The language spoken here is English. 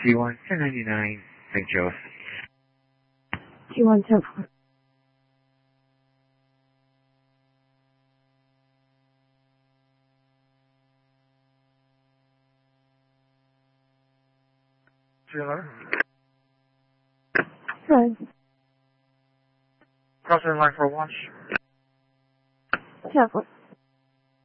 T1 1099, St. Joseph. T1 10-4. Good. Crossing line for launch. 10-4.